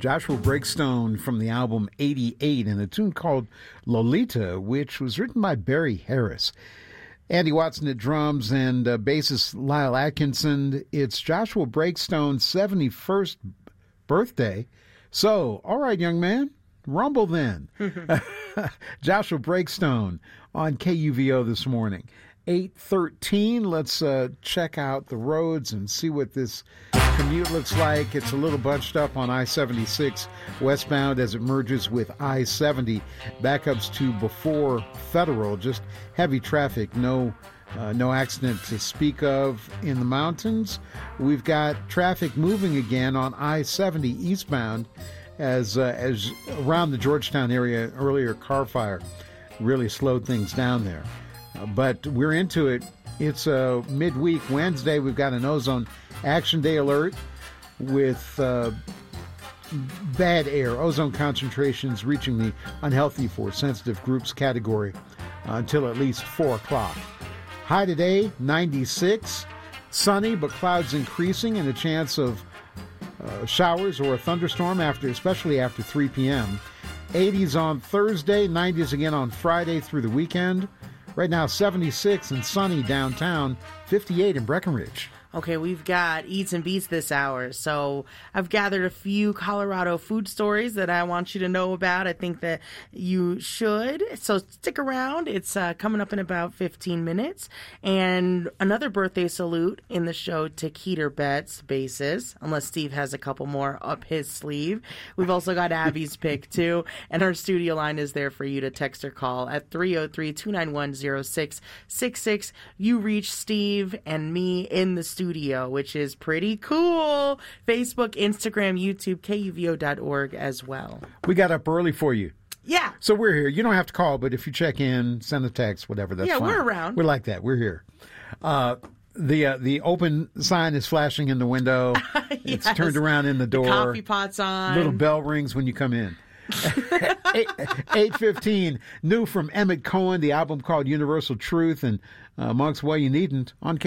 Joshua Breakstone from the album 88 and a tune called Lolita, which was written by Barry Harris. Andy Watson at drums and bassist Lyle Atkinson. It's Joshua Breakstone's 71st birthday. So, all right, young man, rumble then. Joshua Breakstone on KUVO this morning. 8:13. Let's check out the roads and see what this commute looks like. It's a little bunched up on I-76 westbound as it merges with I-70. Backups to before Federal. Just heavy traffic. No accident to speak of in the mountains. We've got traffic moving again on I-70 eastbound as around the Georgetown area. Earlier car fire really slowed things down there. But we're into it. It's midweek Wednesday. We've got an ozone action day alert with bad air, ozone concentrations reaching the unhealthy for sensitive groups category until at least 4 o'clock. High today, 96. Sunny, but clouds increasing and a chance of showers or a thunderstorm, especially after 3 p.m. 80s on Thursday, 90s again on Friday through the weekend. Right now, 76 and sunny downtown, 58 in Breckenridge. Okay, we've got Eats and Beats this hour. So I've gathered a few Colorado food stories that I want you to know about. I think that you should. So stick around. It's coming up in about 15 minutes. And another birthday salute in the show to Keeter Betts, bassist, unless Steve has a couple more up his sleeve. We've also got Abby's pick, too. And our studio line is there for you to text or call at 303-291-0666. You reach Steve and me in the studio, which is pretty cool. Facebook, Instagram, YouTube, KUVO.org as well. We got up early for you. Yeah. So we're here. You don't have to call, but if you check in, send a text, whatever, that's fine. Yeah, we're around. We're like that. We're here. The open sign is flashing in the window. Yes. It's turned around in the door. The coffee pot's on. Little bell rings when you come in. 8:15. New from Emmett Cohen, the album called Universal Truth, and Amongst What You Needn't on